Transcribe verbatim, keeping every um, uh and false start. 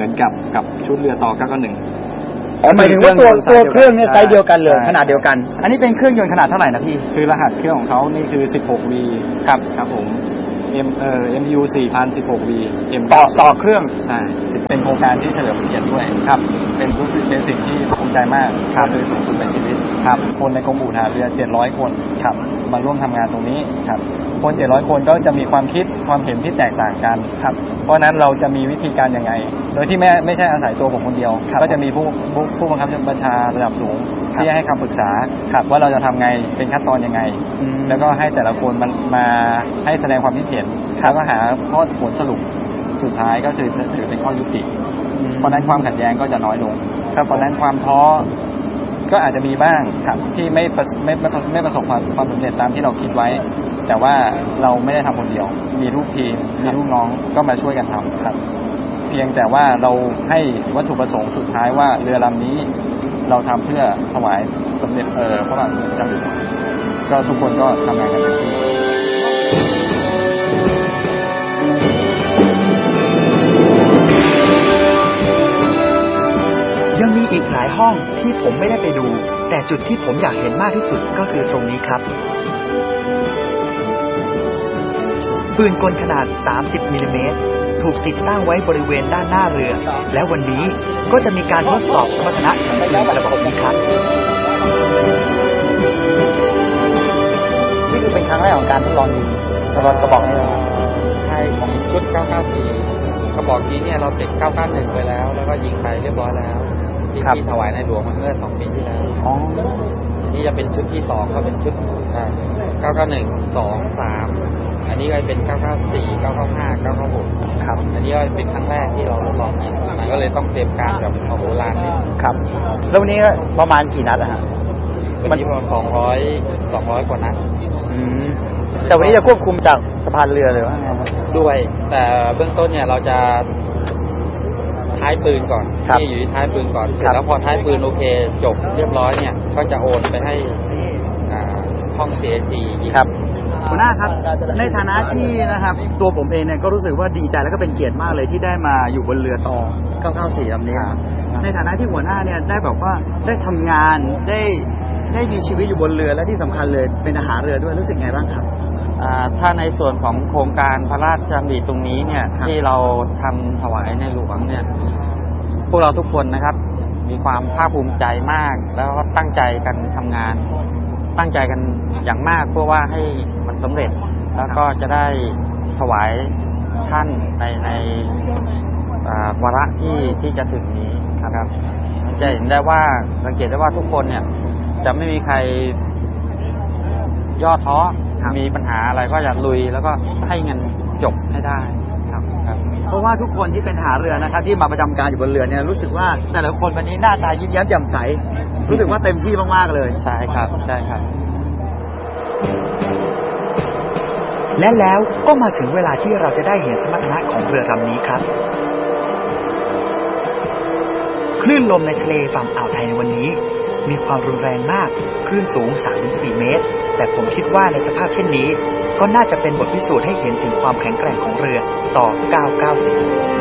มือนกับกับชุดเรือต่อเก้าเก้าหนึ่งอ๋อหมายถึงว่าตัวตัวเครื่องเนี่ยไซส์เดียวกันเลยขนาดเดียวกันอันนี้เป็นเครื่องยนต์ขนาดเท่าไหร่นะพี่คือรหัสเครื่องของเขานี่คือ สิบหก วีครับครับผม M เอ่อ เอ็ม ยู สี่พัน สิบหก วี M ต่อต่อเครื่องใช่เป็นโครงการที่เฉลิมพระเกียรติด้วยครับเป็นรู้สึกเป็นสิ่งที่ภูมิใจมากครับโดยสูงสุดในชีวิตครับคนในกรมอู่ทหารเรือเจ็ดร้อยคนครับมาร่วมทำงานตรงนี้ครับคนเจ็ดร้อยคนก็จะมีความคิดความเห็นที่แตกต่างกันครับเพราะนั้นเราจะมีวิธีการยังไงโดยที่ไม่ไม่ใช่อาศัยตัวผมคนเดียวก็จะมีผู้ผู้ผู้บังคับบัญชาระดับสูงที่ให้คำปรึกษาครับว่าเราจะทำไงเป็นขั้นตอนยังไงแล้วก็ให้แต่ละคนมันมาให้แสดงความคิดเห็นแล้วก็หาข้อผลสรุปสุดท้ายก็คือจะถือเป็นข้อยุติเพราะนั้นความขัดแย้งก็จะน้อยลงครับเพราะนั้นความท้อก็อาจจะมีบ้างครับที่ไม่ไม่ไม่ไม่ประสบความความสำเร็จตามที่เราคิดไว้แต่ว่าเราไม่ได้ทำคนเดียวมีลูกทีมมีลูกน้องก็มาช่วยกันทำครับเพียงแต่ว่าเราให้วัตถุประสงค์สุดท้ายว่าเรือลำนี้เราทำเพื่อถวายสมเด็จเออพระบาทสมเด็จพระเจ้าอยู่หัวก็ทุกคนก็ทำงานกันเต็มที่ยังมีอีกหลายห้องที่ผมไม่ได้ไปดูแต่จุดที่ผมอยากเห็นมากที่สุดก็คือตรงนี้ครับปืนกลขนาดสามสิบมิลลิเมตรถูกติดตั้งไว้บริเวณด้านหน้าเรือและวันนี้ก็จะมีการทดสอบสมรรถนะของปืนกระบอกนี้ครับนี่คือเป็นครั้งแรกของการทดลองยิงกระบอกกระบอกนี้ใช่ของชุดเก้าเก้าสี่กระบอกนี้เนี่ยเราติดเก้าเก้าหนึ่งไปแล้วแล้วก็ยิงไปเรียบร้อยแล้วที่ที่ถวายในหลวงเมื่อสองปีที่แล้วอ๋ออันนี้จะเป็นชุดที่สองก็เป็นชุดเก้าเก้าหนึ่ง สอง สามอันนี้ก็เป็นเก้าเก้าสี่ เก้าเก้าห้า เก้าเก้าหกครับอันนี้ก็เป็นครั้งแรกที่เราทดลองยิงมันก็เลยต้องเตรียมการแบบโอ้โหลานนิดครับแล้ววันนี้ประมาณกี่นัดอะฮะวันนี้ประมาณสองร้อย สองร้อยกว่านัดอืมแต่วันนี้จะควบคุมจากสะพานเรือเลยว่าด้วยแต่เบื้องต้นเนี่ยเราจะท้ายปืนก่อนที่อยู่ที่ท้ายปืนก่อนเสร็จแล้วพอท้ายปืนโอเคจบเรียบร้อยเนี่ยก็จะโอนไปให้ห้อง ซี เอ จี ยิงครับหัวหน้าครับในฐานะที่นะครับตัวผมเองเนี่ยก็รู้สึกว่าดีใจแล้วก็เป็นเกียรติมากเลยที่ได้มาอยู่บนเรือต่อเก้าเก้าสี่ลำนี้ในฐานะที่หัวหน้าเนี่ยได้บอกว่าได้ทำงานได้ได้มีชีวิตอยู่บนเรือและที่สำคัญเลยเป็นทหารเรือด้วยรู้สึกไงบ้างครับถ้าในส่วนของโครงการพระราชดำริตรงนี้เนี่ยที่เราทำถวายในหลวงเนี่ยพวกเราทุกคนนะครับมีความภาคภูมิใจมากแล้วก็ตั้งใจกันทำงานตั้งใจกันอย่างมากเพื่อว่าให้มันสำเร็จแล้วก็จะได้ถวายท่านในในวาระที่ที่จะถึงนี้นะครับจะเห็นได้ว่าสังเกตได้ว่าทุกคนเนี่ยจะไม่มีใครย่อท้อมีปัญหาอะไรก็จะลุยแล้วก็ให้เงินจบให้ได้ครับเพราะว่าทุกคนที่เป็นทหารเรือนะครับที่มาประจำการอยู่บนเรือเนี่ยรู้สึกว่าแต่ละคนวันนี้หน้าตายิ้มแย้มแจ่มใสรู้สึกว่าเต็มที่มากๆเลยใช่ครับใช่ครับและแล้วก็มาถึงเวลาที่เราจะได้เห็นสมรรถนะของเรือลำนี้ครับคลื่นลมในทะเลฝั่งอ่าวไทยในวันนี้มีความรุนแรงมากคลื่นสูง สามถึงสี่ เมตรแต่ผมคิดว่าในสภาพเช่นนี้ก็น่าจะเป็นบทพิสูจน์ให้เห็นถึงความแข็งแกร่งของเรือต่อเก้าเก้าสี่